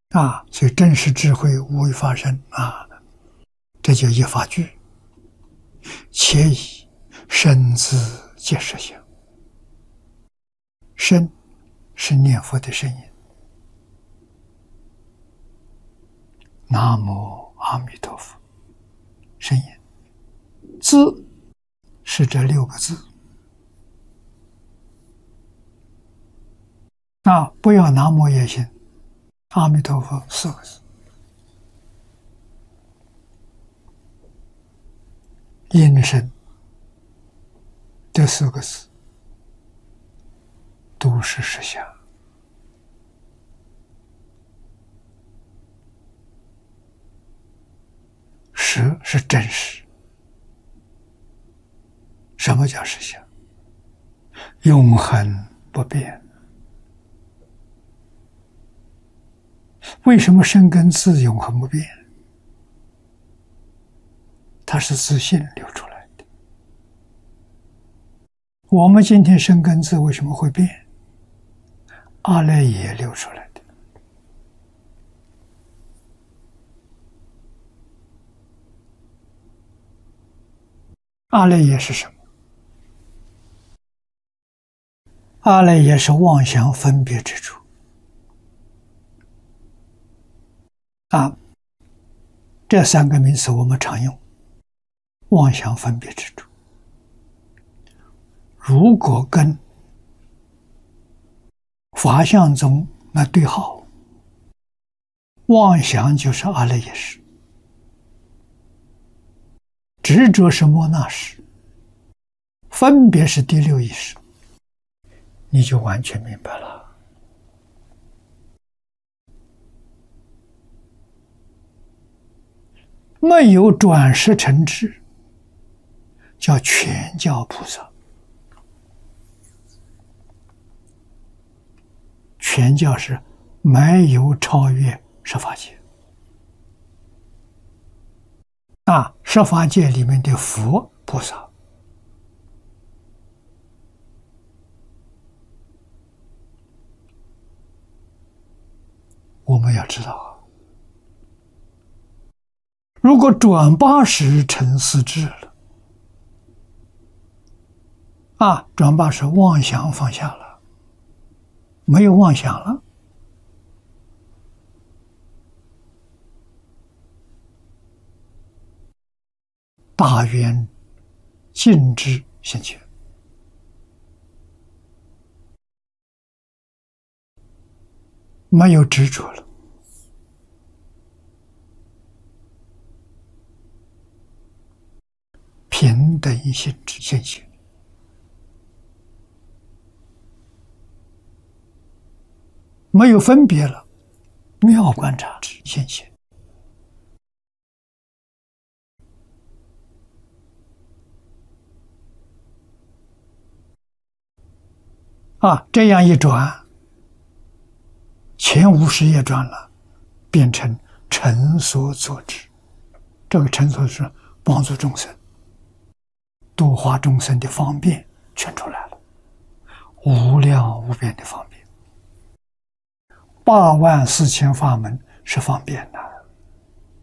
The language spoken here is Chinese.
所以真实智慧无为法身这就一法具，且以身自皆实相。身是念佛的声音，南无阿弥陀佛，声音。字是这6个字不要南无也行，阿弥陀佛4个字。音声这4个字都是实相。实是真实。什么叫实相？永恒不变。为什么身根自永恒不变？它是自信流出来的。我们今天身根自为什么会变？阿赖耶流出来的。阿赖耶是什么？阿赖耶是妄想分别之处这3个名词我们常用。妄想分别之处，如果跟法相中那对号，妄想就是阿赖耶识，执着是末那识，分别是第6意识，你就完全明白了。没有转识成智，叫全教菩萨。全教是没有超越十法界十法界里面的佛菩萨，我们要知道如果转8识成4智了转8识妄想放下了，没有妄想了，大圆尽知现前，没有执着了，平等性质现前，没有分别了，妙观察之现前。这样一转，前50页转了，变成成所作之。这个成所是帮助众生、度化众生的方便全出来了，无量无边的方便。84000法门是方便的。